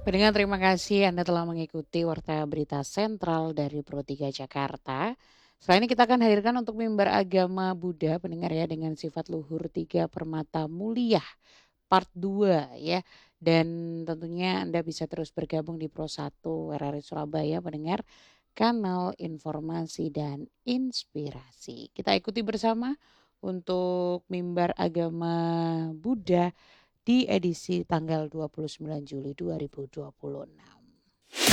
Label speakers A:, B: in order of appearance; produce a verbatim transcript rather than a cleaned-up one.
A: Pendengar terima kasih Anda telah mengikuti Warta Berita Sentral dari Pro tiga Jakarta. Setelah ini kita akan hadirkan untuk mimbar agama Buddha pendengar ya dengan sifat luhur tiga permata mulia part dua ya. Dan tentunya Anda bisa terus bergabung di Pro satu R R I Surabaya pendengar kanal informasi dan inspirasi. Kita ikuti bersama untuk mimbar agama Buddha di edisi tanggal dua puluh sembilan Juli dua ribu dua puluh enam.